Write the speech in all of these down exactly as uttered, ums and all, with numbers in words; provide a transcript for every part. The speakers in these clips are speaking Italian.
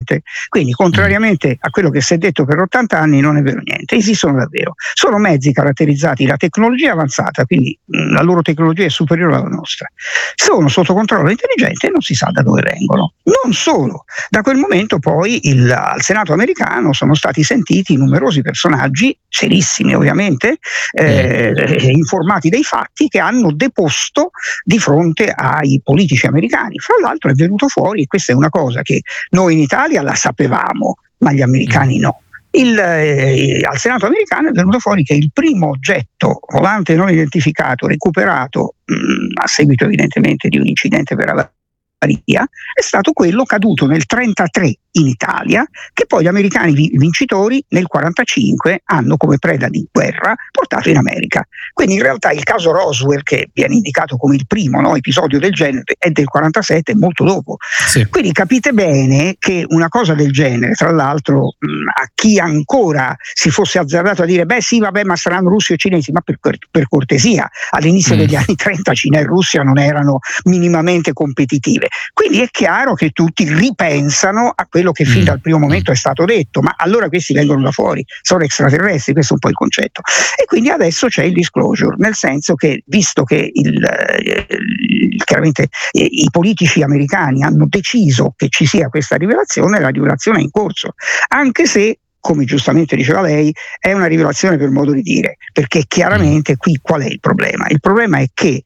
intelligente. Quindi, contrariamente a quello che si è detto per ottanta anni, non è vero niente, esistono davvero. Sono mezzi caratterizzati da tecnologia avanzata, quindi mh, la loro tecnologia è superiore alla nostra. Sono sotto controllo intelligente e non si sa da dove vengono. Non solo, da quel momento poi il, al Senato americano sono stati sentiti numerosi personaggi, serissimi ovviamente, eh, informati dei fatti, che hanno deposto di fronte ai politici americani. Fra l'altro è venuto fuori, e questa è una cosa che noi in Italia la sapevamo, ma gli americani no. Il, eh, al Senato americano è venuto fuori che il primo oggetto volante non identificato recuperato mh, a seguito evidentemente di un incidente per avaria è stato quello caduto nel trentatré in Italia, che poi gli americani vincitori nel quarantacinque hanno come preda di guerra portato in America. Quindi in realtà il caso Roswell, che viene indicato come il primo, no, episodio del genere, è del quarantasette, molto dopo. Sì. Quindi capite bene che una cosa del genere, tra l'altro, mh, a chi ancora si fosse azzardato a dire beh sì vabbè ma saranno russi o cinesi, ma per, per cortesia, all'inizio mm. degli anni trenta Cina e Russia non erano minimamente competitive. Quindi è chiaro che tutti ripensano a quello che fin dal primo momento è stato detto, ma allora questi vengono da fuori, sono extraterrestri, questo è un po' il concetto. E quindi adesso c'è il disclosure, nel senso che visto che il, il, chiaramente eh, i politici americani hanno deciso che ci sia questa rivelazione, la rivelazione è in corso, anche se, come giustamente diceva lei, è una rivelazione per modo di dire, perché chiaramente qui qual è il problema? Il problema è che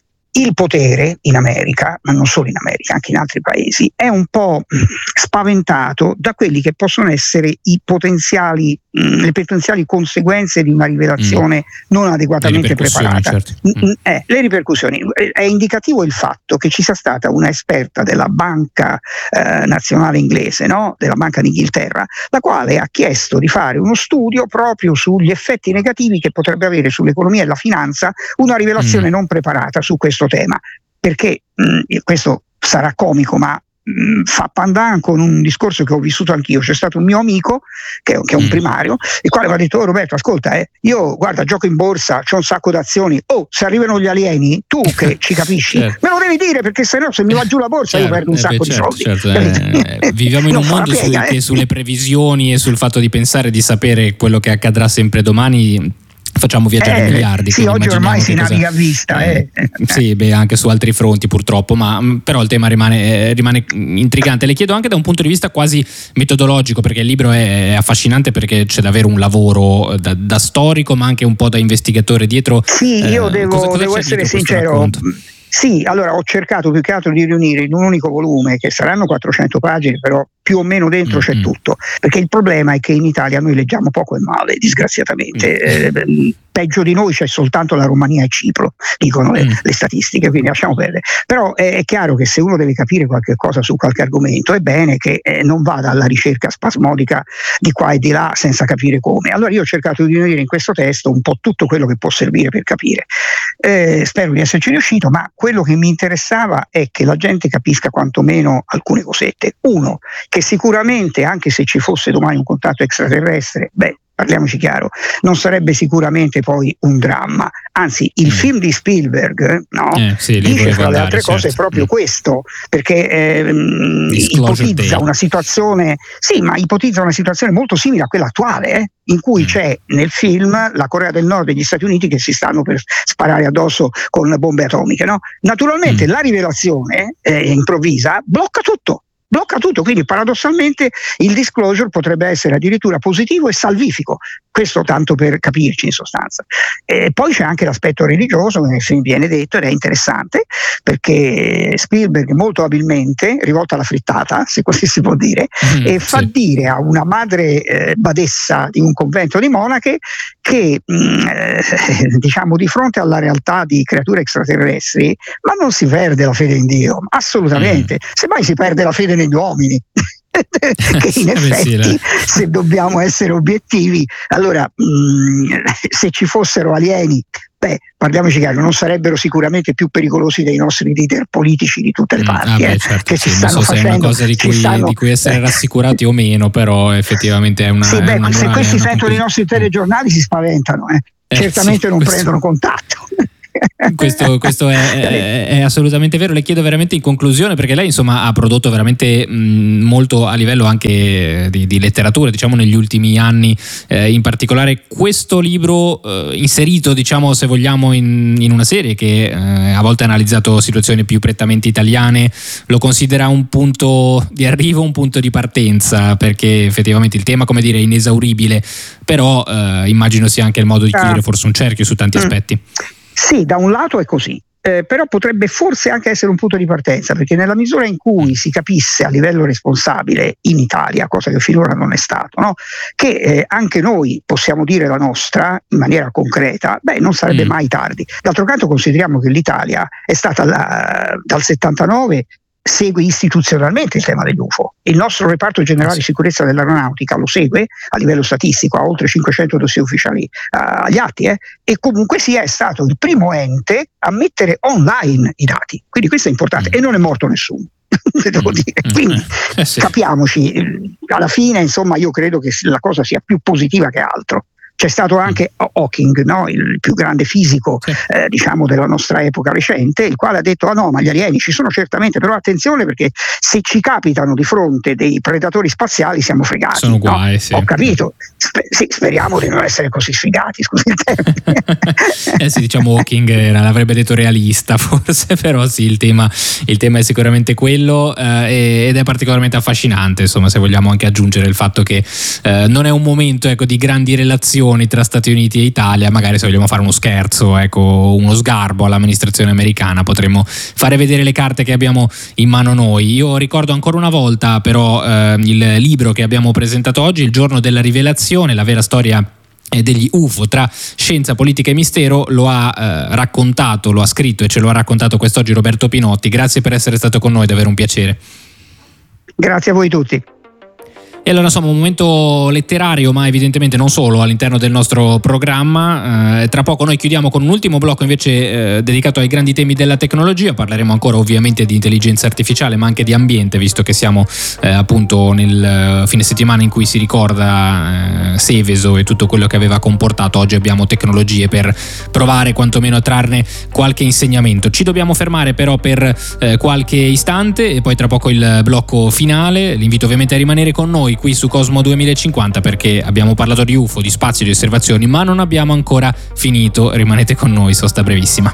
il potere in America, ma non solo in America, anche in altri paesi, è un po' spaventato da quelli che possono essere i potenziali, mh, le potenziali conseguenze di una rivelazione mm. non adeguatamente preparata. Certo. Mm. Eh, le ripercussioni. È indicativo il fatto che ci sia stata una esperta della banca eh, nazionale inglese, no? Della Banca d'Inghilterra, la quale ha chiesto di fare uno studio proprio sugli effetti negativi che potrebbe avere sull'economia e la finanza una rivelazione mm. non preparata su questo tema, perché mh, questo sarà comico ma mh, fa pandan con un discorso che ho vissuto anch'io. C'è stato un mio amico che, che è un mm. primario, il quale mi ha detto oh, Roberto ascolta eh, io guarda gioco in borsa, c'ho un sacco d'azioni, oh se arrivano gli alieni tu che ci capisci certo. me lo devi dire, perché se no se mi va giù la borsa certo, io perdo un sacco eh, beh, certo, di soldi certo, eh, viviamo in un mondo piega, su, eh. che sulle previsioni e sul fatto di pensare di sapere quello che accadrà sempre domani facciamo viaggiare eh, miliardi. Sì, oggi ormai si cosa, naviga a vista. Eh. Eh. Sì, beh, anche su altri fronti purtroppo, ma però il tema rimane, eh, rimane intrigante. Le chiedo anche da un punto di vista quasi metodologico, perché il libro è, è affascinante, perché c'è davvero un lavoro da, da storico, ma anche un po' da investigatore dietro. Sì, io eh, devo, cosa, cosa devo essere sincero. Sì, allora ho cercato più che altro di riunire in un unico volume, che saranno quattrocento pagine, però più o meno dentro mm-hmm. c'è tutto, perché il problema è che in Italia noi leggiamo poco e male, disgraziatamente. Mm-hmm. Eh, peggio di noi c'è soltanto la Romania e Cipro, dicono le, mm. le statistiche, quindi lasciamo perdere. Però è, è chiaro che se uno deve capire qualche cosa su qualche argomento è bene che eh, non vada alla ricerca spasmodica di qua e di là senza capire come. Allora io ho cercato di riunire in questo testo un po' tutto quello che può servire per capire. Eh, spero di esserci riuscito, ma quello che mi interessava è che la gente capisca quantomeno alcune cosette. Uno, che sicuramente anche se ci fosse domani un contatto extraterrestre, beh, parliamoci chiaro, non sarebbe sicuramente poi un dramma, anzi il mm. film di Spielberg no, eh, sì, dice fra le altre certo. cose proprio mm. questo, perché ehm, ipotizza day. una situazione, sì, ma ipotizza una situazione molto simile a quella attuale, eh, in cui mm. c'è nel film la Corea del Nord e gli Stati Uniti che si stanno per sparare addosso con bombe atomiche, no? Naturalmente mm. la rivelazione eh, improvvisa blocca tutto. blocca tutto, quindi paradossalmente il disclosure potrebbe essere addirittura positivo e salvifico, questo tanto per capirci in sostanza. E poi c'è anche l'aspetto religioso che nel film viene detto ed è interessante, perché Spielberg molto abilmente rivolta alla frittata, se così si può dire, mm, e fa sì. dire a una madre eh, badessa di un convento di monache che mh, eh, diciamo di fronte alla realtà di creature extraterrestri ma non si perde la fede in Dio, assolutamente, mm. semmai si perde la fede negli uomini che in effetti sì, se dobbiamo essere obiettivi allora mh, se ci fossero alieni, beh, parliamoci chiaro, non sarebbero sicuramente più pericolosi dei nostri leader politici di tutte le parti, mm, ah beh, certo, eh, che sì, ci stanno non so facendo, se è una cosa di cui, stanno, di cui essere rassicurati o meno, però effettivamente è una, sì, è beh, una se morale, questi una sentono i nostri telegiornali si spaventano, eh. Eh, certamente sì, non questo... prendono contatto. questo, questo è, è, è assolutamente vero. Le chiedo veramente in conclusione, perché lei insomma ha prodotto veramente mh, molto a livello anche di, di letteratura, diciamo negli ultimi anni, eh, in particolare questo libro eh, inserito, diciamo se vogliamo, in, in una serie che eh, a volte ha analizzato situazioni più prettamente italiane, lo considera un punto di arrivo, un punto di partenza, perché effettivamente il tema, come dire, è inesauribile, però eh, immagino sia anche il modo di chiudere forse un cerchio su tanti aspetti. Sì, da un lato è così. Eh, però potrebbe forse anche essere un punto di partenza, perché nella misura in cui si capisse a livello responsabile in Italia, cosa che finora non è stato, no? che eh, anche noi possiamo dire la nostra in maniera concreta, beh, non sarebbe mm. mai tardi. D'altro canto consideriamo che l'Italia è stata la, dal settantanove segue istituzionalmente il tema degli U F O. Il nostro reparto generale di sicurezza dell'aeronautica lo segue a livello statistico, ha oltre cinquecento dossier ufficiali uh, agli atti, eh, e comunque sia è stato il primo ente a mettere online i dati, quindi questo è importante, mm. e non è morto nessuno. Devo dire. Quindi eh sì. capiamoci, alla fine insomma io credo che la cosa sia più positiva che altro. C'è stato anche Hawking, no? Il più grande fisico sì. eh, diciamo della nostra epoca recente, il quale ha detto: ah no, ma gli alieni ci sono certamente, però attenzione, perché se ci capitano di fronte dei predatori spaziali siamo fregati. Sono guai, no? sì. Ho capito, Sper- sì, speriamo di non essere così sfigati, scusi il termine. eh sì, diciamo Hawking era, l'avrebbe detto realista forse, però sì, il tema, il tema è sicuramente quello, eh, ed è particolarmente affascinante, insomma, se vogliamo anche aggiungere il fatto che eh, non è un momento, ecco, di grandi relazioni tra Stati Uniti e Italia. Magari se vogliamo fare uno scherzo, ecco, uno sgarbo all'amministrazione americana, potremmo fare vedere le carte che abbiamo in mano noi. Io ricordo ancora una volta però eh, il libro che abbiamo presentato oggi, Il giorno della rivelazione, la vera storia degli U F O tra scienza, politica e mistero. Lo ha eh, raccontato, lo ha scritto e ce lo ha raccontato quest'oggi Roberto Pinotti. Grazie per essere stato con noi, è davvero un piacere. Grazie a voi tutti. E allora insomma un momento letterario, ma evidentemente non solo, all'interno del nostro programma. Eh, tra poco noi chiudiamo con un ultimo blocco invece eh, dedicato ai grandi temi della tecnologia. Parleremo ancora ovviamente di intelligenza artificiale, ma anche di ambiente, visto che siamo eh, appunto nel fine settimana in cui si ricorda eh, Seveso e tutto quello che aveva comportato. Oggi abbiamo tecnologie per provare quantomeno a trarne qualche insegnamento. Ci dobbiamo fermare però per eh, qualche istante e poi tra poco il blocco finale. L'invito ovviamente a rimanere con noi qui su Cosmo duemilacinquanta, perché abbiamo parlato di U F O, di spazio, di osservazioni, ma non abbiamo ancora finito. Rimanete con noi, sosta brevissima.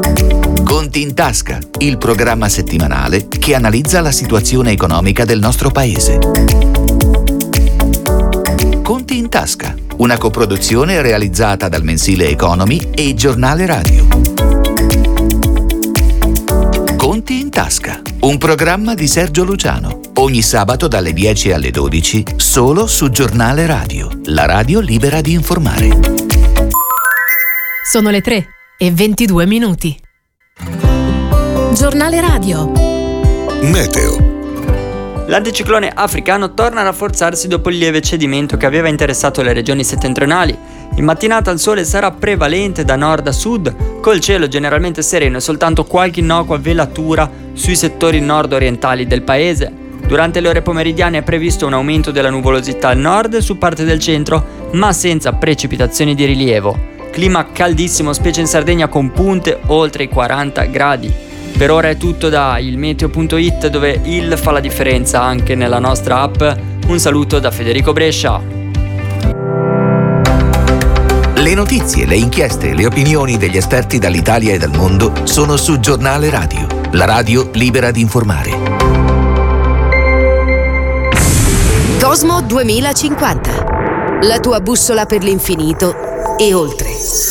Conti in tasca, il programma settimanale che analizza la situazione economica del nostro paese. Conti in tasca, una coproduzione realizzata dal mensile Economy e il giornale radio. Conti in tasca, un programma di Sergio Luciano. Ogni sabato dalle dieci alle dodici, solo su Giornale Radio, la radio libera di informare. Sono le tre e ventidue minuti. Giornale Radio. Meteo. L'anticiclone africano torna a rafforzarsi dopo il lieve cedimento che aveva interessato le regioni settentrionali. In mattinata il sole sarà prevalente da nord a sud, col cielo generalmente sereno e soltanto qualche innocua velatura sui settori nord-orientali del paese. Durante le ore pomeridiane è previsto un aumento della nuvolosità al nord e su parte del centro, ma senza precipitazioni di rilievo. Clima caldissimo, specie in Sardegna, con punte oltre i quaranta gradi. Per ora è tutto da ilmeteo punto it, dove il fa la differenza anche nella nostra app. Un saluto da Federico Brescia. Le notizie, le inchieste e le opinioni degli esperti dall'Italia e dal mondo sono su Giornale Radio, la radio libera di informare. Cosmo duemilacinquanta, la tua bussola per l'infinito e oltre.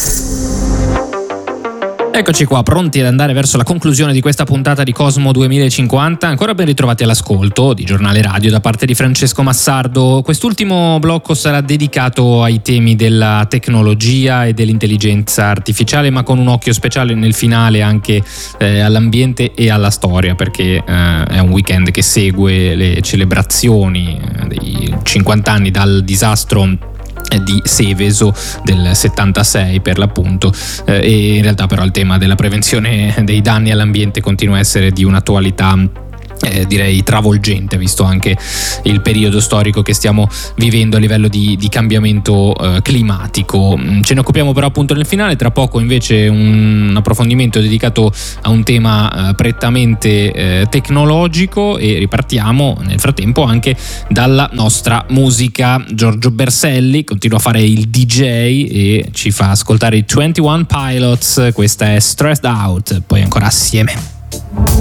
Eccoci qua, pronti ad andare verso la conclusione di questa puntata di Cosmo duemilacinquanta. Ancora ben ritrovati all'ascolto di Giornale Radio da parte di Francesco Massardo. Quest'ultimo blocco sarà dedicato ai temi della tecnologia e dell'intelligenza artificiale, ma con un occhio speciale nel finale anche eh, all'ambiente e alla storia, perché eh, è un weekend che segue le celebrazioni eh, dei cinquanta anni dal disastro di Seveso del settantasei per l'appunto, eh, e in realtà però il tema della prevenzione dei danni all'ambiente continua a essere di un'attualità eh, direi travolgente, visto anche il periodo storico che stiamo vivendo a livello di, di cambiamento eh, climatico. Ce ne occupiamo però appunto nel finale, tra poco invece un approfondimento dedicato a un tema eh, prettamente eh, tecnologico, e ripartiamo nel frattempo anche dalla nostra musica. Giorgio Berselli continua a fare il D J e ci fa ascoltare i ventuno Pilots, questa è Stressed Out, poi ancora assieme.